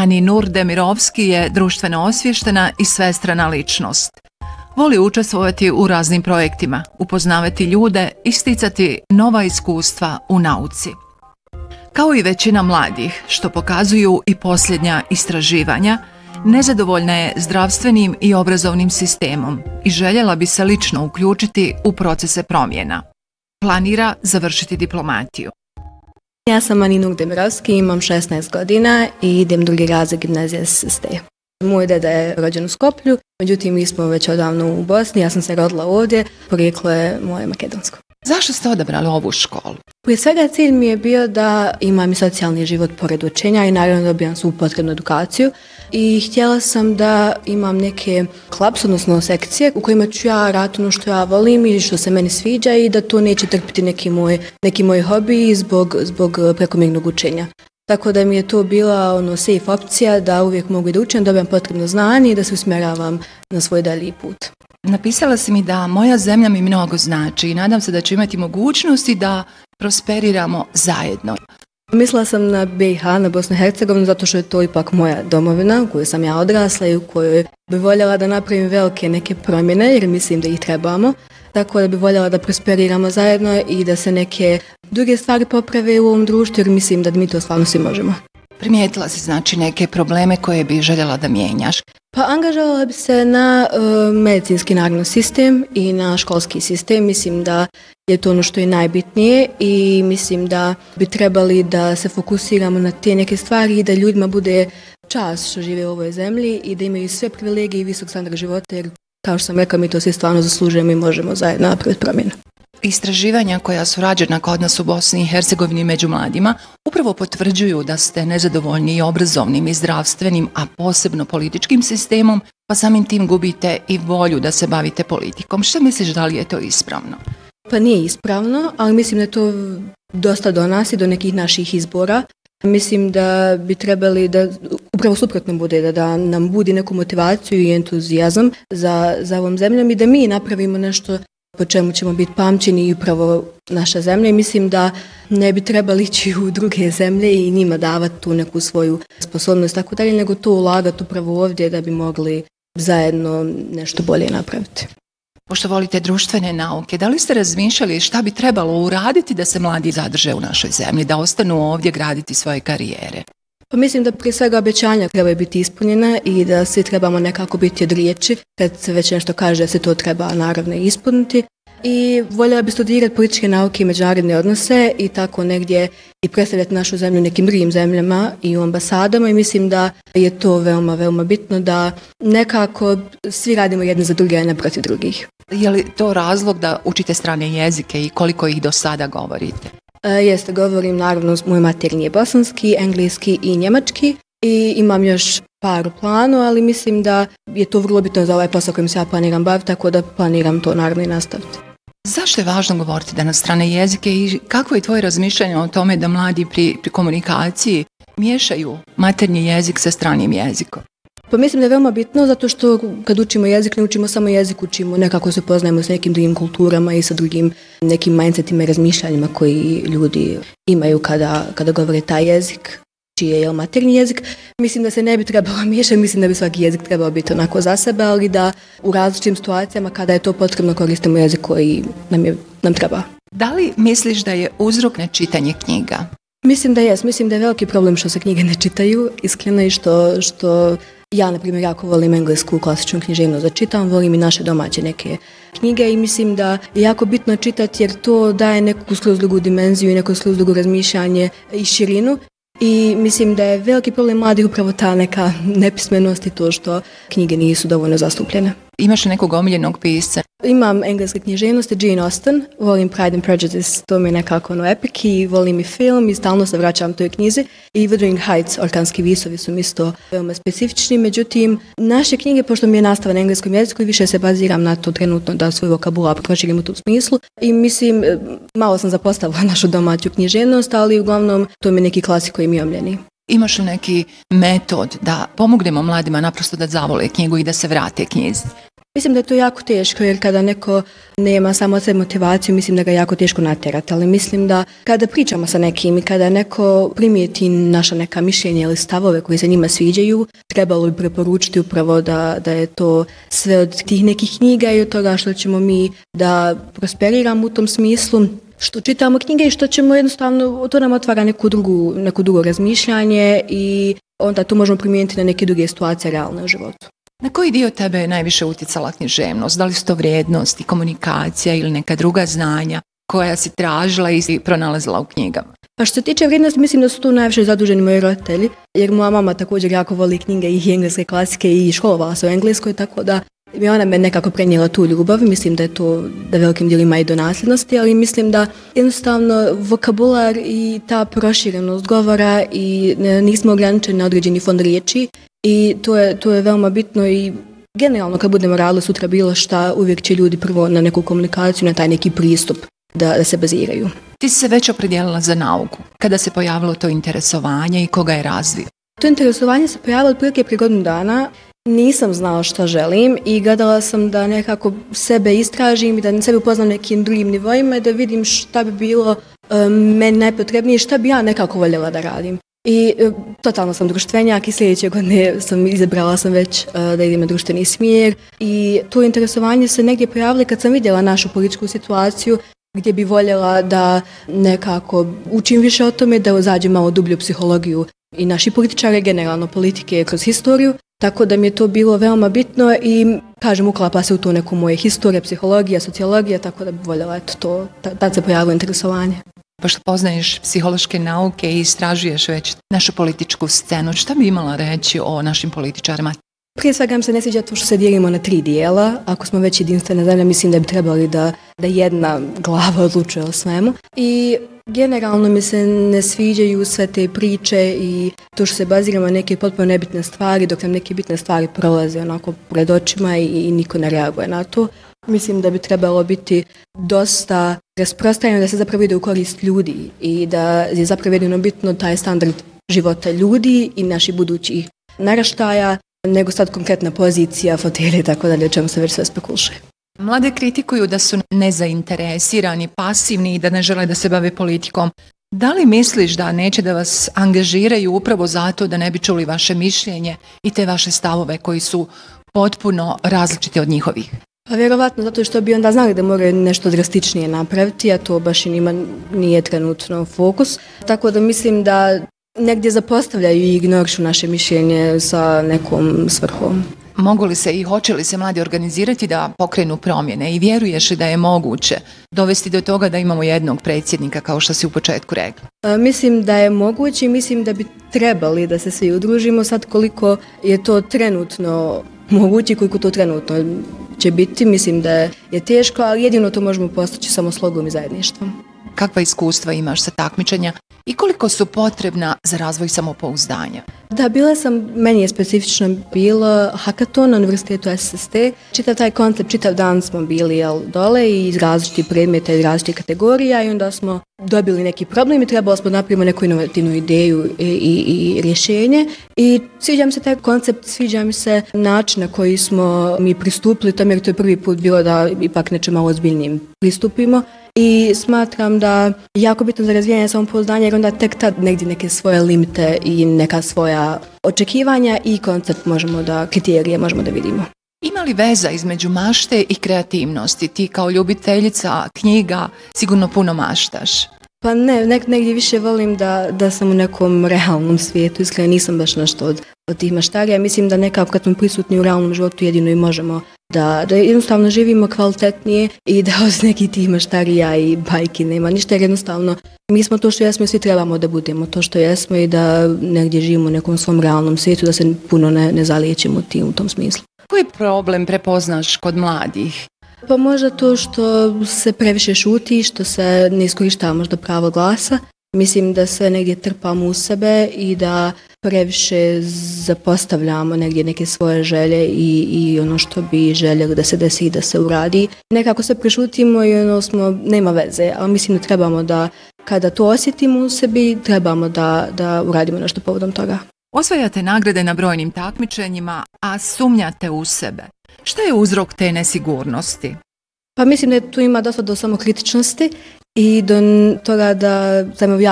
Ani Nur Demirovski je društveno osviještena i svestrana ličnost. Voli učestvovati u raznim projektima, upoznavati ljude i sticati nova iskustva u nauci. Kao i većina mladih, što pokazuju i posljednja istraživanja, nezadovoljna je zdravstvenim i obrazovnim sistemom i željela bi se lično uključiti u procese promjena. Planira završiti diplomatiju. Ja sam Ani Nur Demirovski, imam 16 godina i idem drugi razred gimnazije SST. Moj deda je rođen u Skoplju, međutim mi smo već odavno u Bosni, ja sam se rodila ovdje, porijeklo je moje makedonsko. Zašto ste odabrali ovu školu? Prije svega cilj mi je bio da imam i socijalni život pored učenja i naravno dobijam svu potrebnu edukaciju i htjela sam da imam neke klubs, odnosno sekcije u kojima ću ja raditi ono što ja volim i što se meni sviđa i da to neće trpiti neki moj hobi zbog prekomjernog učenja. Tako da mi je to bila safe opcija da uvijek mogu da učim, dobijam potrebno znanje i da se usmjeravam na svoj dalji put. Napisala si mi da moja zemlja mi mnogo znači i nadam se da ću imati mogućnosti da prosperiramo zajedno. Mislila sam na BiH, na Bosnu i Hercegovinu, zato što je to ipak moja domovina u kojoj sam ja odrasla i u kojoj bi voljela da napravim velike neke promjene, jer mislim da ih trebamo. Tako da bi voljela da prosperiramo zajedno i da se neke druge stvari poprave u ovom društvu, jer mislim da mi to stvarno svi možemo. Primijetila si znači neke probleme koje bi željela da mijenjaš? Pa angažovala bi se na medicinski naravno sistem i na školski sistem. Mislim da je to ono što je najbitnije i mislim da bi trebali da se fokusiramo na te neke stvari i da ljudima bude čast što žive u ovoj zemlji i da imaju sve privilegije i visok standard života, jer kao što sam rekla, mi to svi stvarno zaslužujemo i možemo zajedno napraviti promjenu. Istraživanja koja su rađena kod nas u Bosni i Hercegovini među mladima upravo potvrđuju da ste nezadovoljni i obrazovnim i zdravstvenim, a posebno političkim sistemom, pa samim tim gubite i volju da se bavite politikom. Što misliš, da li je to ispravno? Pa nije ispravno, ali mislim da je to dosta do nas i do nekih naših izbora. Mislim da bi trebali da upravo suprotno bude, da nam budi neku motivaciju i entuzijazam za ovom zemljom i da mi napravimo nešto po čemu ćemo biti pamćeni i upravo naša zemlja. I mislim da ne bi trebali ići u druge zemlje i njima davati tu neku svoju sposobnost, tako dalje, nego to ulagati upravo ovdje da bi mogli zajedno nešto bolje napraviti. Pošto volite društvene nauke, da li ste razmišljali šta bi trebalo uraditi da se mladi zadrže u našoj zemlji, da ostanu ovdje graditi svoje karijere? Pa mislim da prije svega obećanja trebaju biti ispunjena i da svi trebamo nekako biti od riječi, kad se već nešto kaže da se to treba naravno ispuniti. I voljela bi studirati političke nauke i međunarodne odnose i tako negdje i predstavljati našu zemlju nekim drugim zemljama i u ambasadama i mislim da je to veoma, veoma bitno da nekako svi radimo jedni za druge, a ne protiv drugih. Je li to razlog da učite strane jezike i koliko ih do sada govorite? Jeste, govorim naravno, moj materinji je bosanski, engleski i njemački i imam još par u planu, ali mislim da je to vrlo bitno za ovaj posao kojim se ja planiram baviti, tako da planiram to naravno i nastaviti. Zašto je važno govoriti danas strane jezike i kako je tvoje razmišljanje o tome da mladi pri komunikaciji miješaju maternji jezik sa stranim jezikom? Pa mislim da je veoma bitno zato što kad učimo jezik, ne učimo samo jezik, učimo nekako se poznajemo s nekim drugim kulturama i sa drugim nekim mindsetima i razmišljanjima koji ljudi imaju kada govore taj jezik, čiji je maternji jezik. Mislim da se ne bi trebalo miješati, mislim da bi svaki jezik trebao biti onako za sebe, ali da u različitim situacijama kada je to potrebno koristimo jezik koji nam treba. Da li misliš da je uzrok nečitanje knjiga? Mislim da jest. Mislim da je veliki problem što se knjige ne čitaju, iskreno, i što ja, na primjer, jako volim englesku klasičnu književnost da čitam, volim i naše domaće neke knjige i mislim da je jako bitno čitati jer to daje neku skroz drugu dimenziju i neko skroz drugo razmišljanje i širinu. I mislim da je veliki problem mladih upravo ta neka nepismenost i to što knjige nisu dovoljno zastupljene. Imaš nekog omiljenog pisca? Imam engleske književnosti, Jane Austen, volim Pride and Prejudice, to mi je nekako epik i volim i film i stalno se vraćam toj knjizi. I Wuthering Heights, Orkanski visovi su isto veoma specifični, međutim, naše knjige, pošto mi je nastava na engleskom jeziku i više se baziram na to trenutno da svoj vokabular proširim u tom smislu i mislim, malo sam zapostavila našu domaću književnost, ali uglavnom to mi je neki klasik koji mi je omiljeni. Imaš li neki metod da pomognemo mladima naprosto da zavole knjigu i da se vrate knjizi? Mislim da je to jako teško, jer kada neko nema samo od sebe motivaciju, mislim da ga je jako teško natjerati, ali mislim da kada pričamo sa nekim i kada neko primijeti naša neka mišljenja ili stavove koji se njima sviđaju, trebalo bi preporučiti upravo da je to sve od tih nekih knjiga i od toga što ćemo mi da prosperiramo u tom smislu, što čitamo knjige i što ćemo jednostavno, to nam otvara neko drugo razmišljanje i onda to možemo primijeniti na neke druge situacije realne u životu. Na koji dio tebe je najviše utjecala književnost? Da li su to vrijednosti, komunikacija ili neka druga znanja koja si tražila i pronalazila u knjigama? Pa što se tiče vrijednosti, mislim da su tu najviše zaduženi moji roditelji, jer moja mama također jako voli knjige i engleske klasike i školovala se u engleskoj, tako da mi ona me nekako prenijela tu ljubav. Mislim da je to da velikim dijelima i do nasljednosti, ali mislim da jednostavno vokabular i ta proširenost govora i nismo ograničeni na određeni fond riječi i to je veoma bitno i generalno kad budemo radili sutra bilo šta, uvijek će ljudi prvo na neku komunikaciju, na taj neki pristup da se baziraju. Ti si se već opredijelila za nauku. Kada se pojavilo to interesovanje i koga je razvio? To interesovanje se pojavilo otprilike prije godinu dana. Nisam znala što želim i gledala sam da nekako sebe istražim i da sebe upoznam nekim drugim nivoima i da vidim šta bi bilo meni najpotrebnije i šta bi ja nekako voljela da radim. I totalno sam društvenjak i sljedeće godine izabrala sam već da idem na društveni smjer i to interesovanje se negdje pojavilo kad sam vidjela našu političku situaciju gdje bi voljela da nekako učim više o tome, da zađem malo dublju psihologiju i naši političari, generalno politike kroz historiju. Tako da mi je to bilo veoma bitno i, kažem, uklapa se u to neku moje historije, psihologija, sociologija, tako da bi voljela to, tad se pojavilo interesovanje. Pošto poznaješ psihološke nauke i istražuješ već našu političku scenu, šta bi imala reći o našim političarima? Prije svega mi se ne sviđa to što se dijelimo na 3 dijela. Ako smo već jedinstvena zemlja, mislim da bi trebali da jedna glava odlučuje o svemu. I generalno mi se ne sviđaju sve te priče i to što se baziramo na neke potpuno nebitne stvari, dok nam neke bitne stvari prolaze onako pred očima i niko ne reaguje na to. Mislim da bi trebalo biti dosta rasprostranjeno, da se zapravo ide u korist ljudi i da je zapravo jedino bitno taj standard života ljudi i naših budućih naraštaja, nego sad konkretna pozicija, fotelje i tako dalje, o čemu se već sve spekuliše. Mlade kritikuju da su nezainteresirani, pasivni i da ne žele da se bave politikom. Da li misliš da neće da vas angažiraju upravo zato da ne bi čuli vaše mišljenje i te vaše stavove koji su potpuno različiti od njihovih? Pa vjerovatno zato što bi onda znali da moraju nešto drastičnije napraviti, a to baš i njima nije trenutno fokus. Tako da mislim da negdje zapostavljaju i ignorišu naše mišljenje sa nekom svrhom. Mogu li se i hoće li se mladi organizirati da pokrenu promjene i vjeruješ li da je moguće dovesti do toga da imamo jednog predsjednika kao što si u početku rekla? Mislim da je moguće i mislim da bi trebali da se svi udružimo. Sad koliko je to trenutno moguće i koliko to trenutno će biti, mislim da je teško, ali jedino to možemo postići samo slogom i zajedništvom. Kakva iskustva imaš sa takmičenja i koliko su potrebna za razvoj samopouzdanja? Da, meni je specifično bilo hakaton na univerzitetu SST. Čitav taj koncept, čitav dan smo bili dole i iz različitih predmeta, iz različitih kategorija i onda smo dobili neki problem i trebalo smo napraviti neku inovativnu ideju i rješenje. I sviđa mi se taj koncept, sviđa mi se način na koji smo mi pristupili tome, jer to je prvi put bilo da ipak nečem malo ozbiljnijim pristupimo. I smatram da je jako bitno za razvijanje samopouzdanja jer onda tek tad negdje neke svoje limite i neka svoja očekivanja i koncept kriterije možemo da vidimo. Ima li veza između mašte i kreativnosti? Ti kao ljubiteljica knjiga sigurno puno maštaš. Pa ne, negdje više volim da sam u nekom realnom svijetu, iskreno nisam baš nešto od tih maštarija. Mislim da nekako kad smo prisutni u realnom životu jedino i možemo da jednostavno živimo kvalitetnije i da od nekih tih maštarija i bajki nema ništa, jer jednostavno mi smo to što jesmo i svi trebamo da budemo to što jesmo i da negdje živimo u nekom svom realnom svijetu, da se puno ne zaliječimo u tom smislu. Koji problem prepoznaš kod mladih? Pa možda to što se previše šuti, što se ne iskorištava možda pravo glasa. Mislim da sve negdje trpamo u sebe i da previše zapostavljamo negdje neke svoje želje i ono što bi željeli da se desi i da se uradi. Nekako se prešutimo i nema veze, ali mislim da trebamo da kada to osjetimo u sebi, trebamo da uradimo nešto povodom toga. Osvajate nagrade na brojnim takmičenjima, a sumnjate u sebe. Šta je uzrok te nesigurnosti? Pa mislim da tu ima dosta do samokritičnosti i do toga da sam